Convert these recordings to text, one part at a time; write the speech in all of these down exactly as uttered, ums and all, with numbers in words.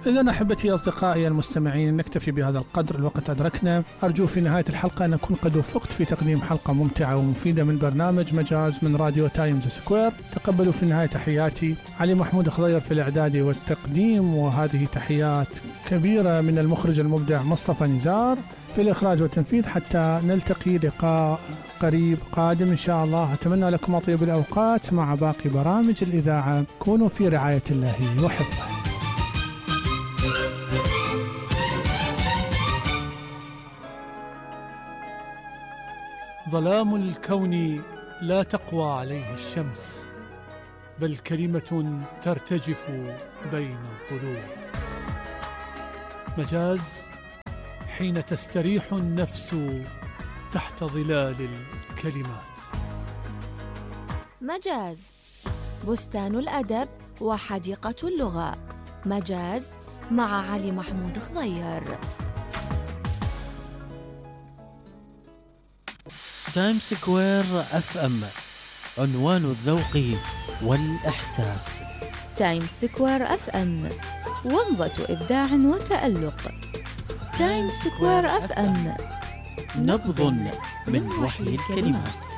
إذن أحبتي أصدقائي المستمعين، نكتفي بهذا القدر، الوقت أدركنا. أرجو في نهاية الحلقة أن أكون قد وفقت في تقديم حلقة ممتعة ومفيدة من برنامج مجاز من راديو تايمز سكوير. تقبلوا في النهاية تحياتي علي محمود خضير في الإعداد والتقديم، وهذه تحيات كبيرة من المخرج المبدع مصطفى نزار في الإخراج والتنفيذ. حتى نلتقي لقاء قريب قادم إن شاء الله. أتمنى لكم أطيب الأوقات مع باقي برامج الإذاعة. كونوا في رعاية الله وحفظه. ظلام الكون لا تقوى عليه الشمس، بل كلمة ترتجف بين الظلوم. مجاز حين تستريح النفس تحت ظلال الكلمات. مجاز بستان الأدب وحديقة اللغة. مجاز مع علي محمود خضير. تايم سكوير اف ام، عنوان الذوق والإحساس. تايم سكوير اف ام، ومضة إبداع وتألق. تايم سكوير اف ام، نبض من وحي الكلمات.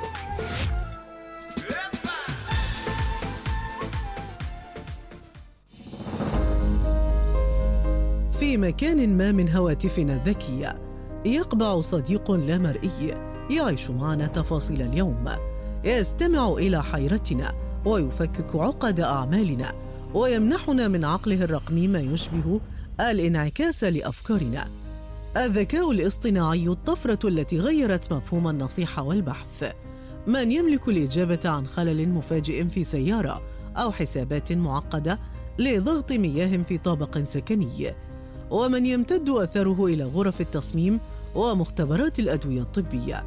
في مكان ما من هواتفنا الذكية يقبع صديق لا مرئي يعيش معنا تفاصيل اليوم، يستمع إلى حيرتنا ويفكك عقد أعمالنا، ويمنحنا من عقله الرقمي ما يشبه الانعكاس لأفكارنا. الذكاء الاصطناعي الطفرة التي غيرت مفهوم النصيحة والبحث. من يملك الإجابة عن خلل مفاجئ في سيارة أو حسابات معقدة لضغط مياه في طابق سكني، ومن يمتد أثره إلى غرف التصميم ومختبرات الأدوية الطبية.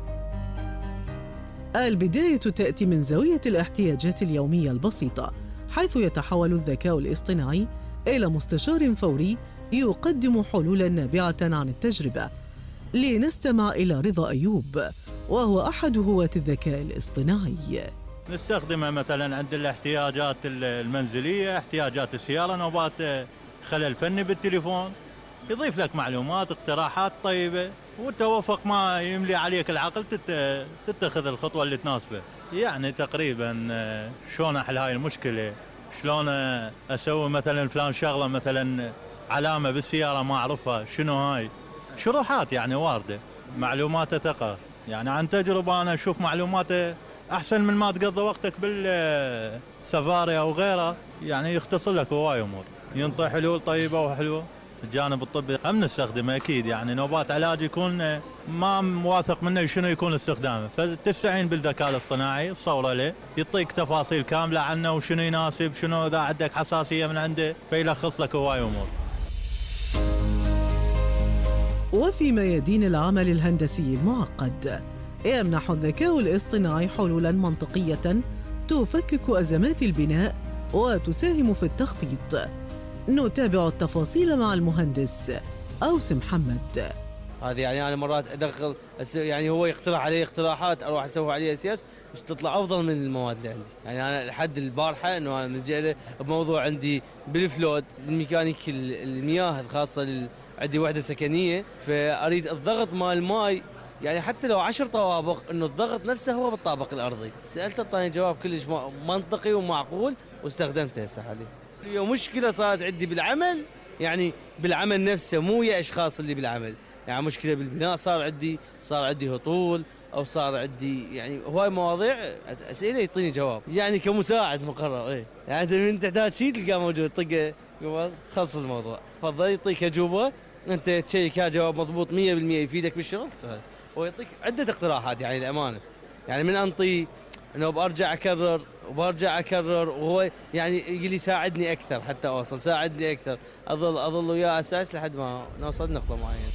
البداية تأتي من زاوية الاحتياجات اليومية البسيطة، حيث يتحول الذكاء الاصطناعي إلى مستشار فوري يقدم حلولاً نابعة عن التجربة. لنستمع إلى رضا أيوب، وهو أحد هواة الذكاء الاصطناعي. نستخدمها مثلاً عند الاحتياجات المنزلية، احتياجات السيارة، نوبات خلل فني بالتليفون، يضيف لك معلومات، اقتراحات طيبة، وتوافق ما يملي عليك العقل تتخذ الخطوة اللي تناسبه. يعني تقريبا شلون أحل هاي المشكلة، شلون أسوي مثلا فلان شغلة، مثلا علامة بالسيارة ما أعرفها شنو هاي، شروحات يعني واردة، معلومات ثقة. يعني عن تجربة أنا أشوف معلومات أحسن من ما تقضي وقتك بالسفاري أو غيره، يعني يختصر لك هواي أمور، ينطي حلول طيبة وحلوة. الجانب الطبي هم نستخدمه أكيد، يعني نوبات علاج يكون ما موافق منه شنو يكون استخدامه، فتستعين بالذكاء الاصطناعي، تصوره له، يعطيك تفاصيل كاملة عنه وشنو يناسب، شنو إذا عندك حساسية من عنده، فيلخص لك هواي أمور. وفي ميادين العمل الهندسي المعقد، يمنح الذكاء الاصطناعي حلولاً منطقية تفكك أزمات البناء وتساهم في التخطيط. نتابع التفاصيل مع المهندس أوس محمد. هذه يعني أنا مرات أدخل يعني هو يقترح علي اقتراحات، أروح أسوي عليها سيرش تطلع أفضل من المواد اللي عندي. يعني أنا لحد البارحة إنه أنا ملجأ له بموضوع عندي بالفلود، الميكانيك المياه الخاصة، عندي وحدة سكنية، فأريد الضغط مال الماء يعني حتى لو عشر طوابق إنه الضغط نفسه هو بالطابق الأرضي. سألته طاني جواب كلش منطقي ومعقول واستخدمته هسه حاليا. هي مشكلة صارت عندي بالعمل، يعني بالعمل نفسه مو ويا أشخاص اللي بالعمل، يعني مشكلة بالبناء، صار عندي صار عندي هطول أو صار عندي يعني هواي مواضيع أسئلة يعطيني جواب، يعني كمساعد مقرر. إيه يعني أنت من تحتاج شيء تلقاه موجود، طقه خلص الموضوع، تفضل يعطيك أجوبة، أنت تشيك ها جواب مضبوط مية بالمية يفيدك بالشغل، ويعطيك عدة اقتراحات. يعني الأمانة يعني من أنطي انه برجع اكرر وبرجع اكرر، وهو يعني يقول لي ساعدني اكثر حتى اوصل، ساعدني اكثر، اظل اظل وياه اساس لحد ما نوصل نقطه معينه.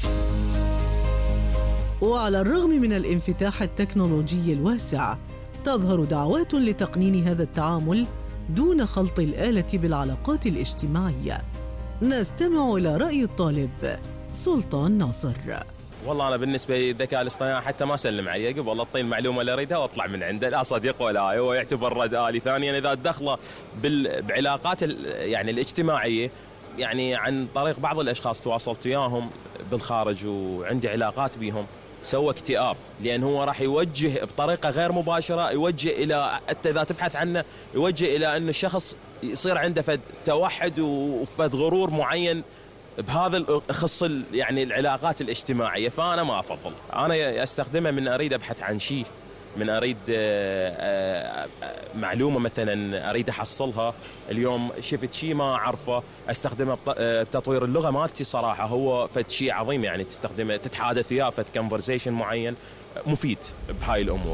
وعلى الرغم من الانفتاح التكنولوجي الواسع، تظهر دعوات لتقنين هذا التعامل دون خلط الآلة بالعلاقات الاجتماعية. نستمع إلى رأي الطالب سلطان ناصر. والله أنا بالنسبة لي الذكاء الاصطناعي حتى ما سلم عليه، قبل أعطيه المعلومة اللي أريدها وأطلع من عنده، لا صديق ولا هو يعتبر رد آلي. ثانيا إذا تدخله بعلاقات يعني الاجتماعية يعني عن طريق بعض الأشخاص تواصلت وياهم بالخارج وعندي علاقات بيهم، سوى اكتئاب، لأن هو راح يوجه بطريقة غير مباشرة، يوجه إلى أنت إذا تبحث عنه يوجه إلى أن الشخص يصير عنده فد توحد وفد غرور معين بهذا يخص يعني العلاقات الاجتماعية. فأنا ما أفضل، أنا أستخدمه من أريد أبحث عن شيء، من أريد معلومة مثلا أريد أحصلها، اليوم شفت شيء ما أعرفه أستخدمه بتطوير اللغة مالتي. صراحة هو فد شيء عظيم، يعني تستخدمه تتحادث وياه فد كونفرسيشن معين مفيد بهاي الأمور.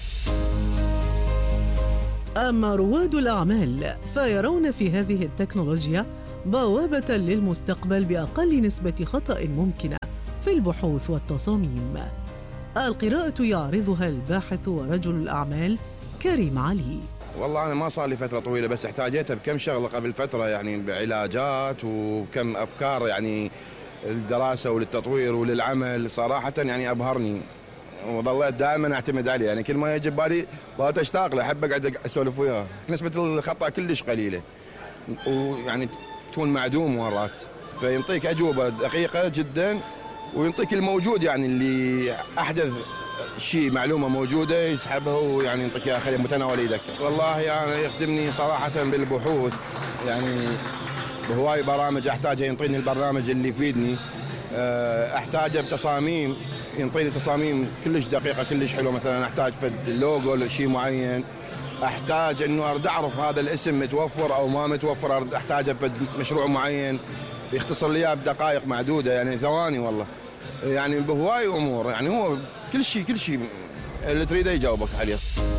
أما رواد الأعمال فيرون في هذه التكنولوجيا بوابة للمستقبل بأقل نسبة خطأ ممكنة في البحوث والتصاميم. القراءة يعرضها الباحث ورجل الأعمال كريم علي. والله أنا ما صار لي فترة طويلة، بس احتاجتها بكم شغلة قبل فترة، يعني بعلاجات وكم أفكار يعني للدراسة وللتطوير وللعمل. صراحة يعني أبهرني وظليت دائما أعتمد عليه، يعني كل ما يجي بالي ضليت أشتاق له، أحب أقعد أسولف وياه. نسبة الخطأ كلش قليلة، ويعني تكون معدوم مرات، فينطيك أجوبة دقيقة جدا وينطيك الموجود، يعني اللي أحدث شيء معلومة موجودة يسحبها ويعني ينطيك إياها خليه متناول يدك. والله يعني يخدمني صراحة بالبحوث، يعني بهواي برامج أحتاجها ينطيني البرنامج اللي يفيدني، أحتاجه بتصاميم ينطيني تصاميم كلش دقيقة كلش حلوة. مثلا أحتاج فد لوجو لشيء معين، أحتاج إنه أرد أعرف هذا الاسم متوفر أو ما متوفر، أرد أحتاجه فد مشروع معين يختصر لي إياه بدقائق معدودة، يعني ثواني والله، يعني بهواي أمور. يعني هو كل شيء كل شيء اللي تريده يجاوبك عليه.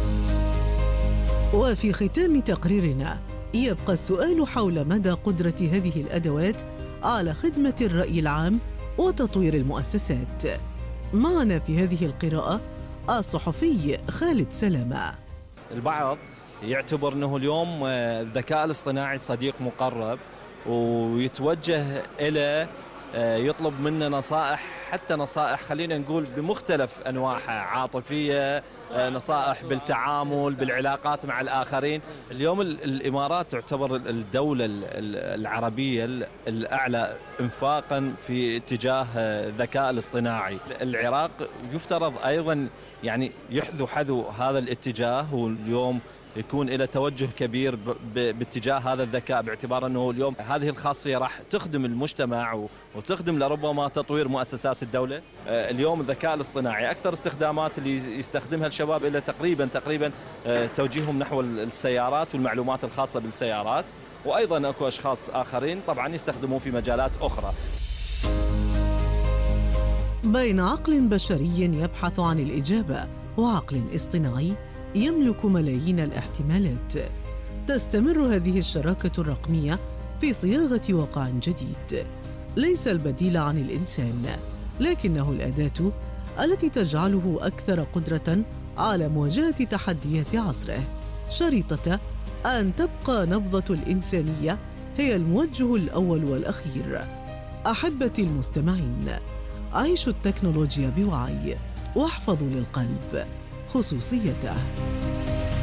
وفي ختام تقريرنا يبقى السؤال حول مدى قدرة هذه الأدوات على خدمة الرأي العام وتطوير المؤسسات. معنا في هذه القراءة الصحفي خالد سلامة. البعض يعتبر أنه اليوم الذكاء الاصطناعي صديق مقرب، ويتوجه إلى يطلب منا نصائح، حتى نصائح خلينا نقول بمختلف أنواعها، عاطفية، نصائح بالتعامل بالعلاقات مع الآخرين. اليوم الإمارات تعتبر الدولة العربية الأعلى إنفاقا في اتجاه الذكاء الاصطناعي. العراق يفترض أيضا يعني يحذو حذو هذا الاتجاه، واليوم يكون إلى توجه كبير باتجاه هذا الذكاء، باعتبار أنه اليوم هذه الخاصية راح تخدم المجتمع وتخدم لربما تطوير مؤسسات الدولة. اليوم الذكاء الاصطناعي أكثر استخدامات اللي يستخدمها الشباب إلى تقريبا تقريبا توجيههم نحو السيارات والمعلومات الخاصة بالسيارات، وأيضا أكو أشخاص آخرين طبعا يستخدموه في مجالات أخرى. بين عقل بشري يبحث عن الإجابة وعقل اصطناعي يملك ملايين الاحتمالات، تستمر هذه الشراكة الرقمية في صياغة واقع جديد ليس البديل عن الإنسان، لكنه الأداة التي تجعله أكثر قدرة على مواجهة تحديات عصره، شريطة أن تبقى نبضة الإنسانية هي الموجه الأول والأخير. أحبتي المستمعين، عيشوا التكنولوجيا بوعي واحفظوا للقلب خصوصيته.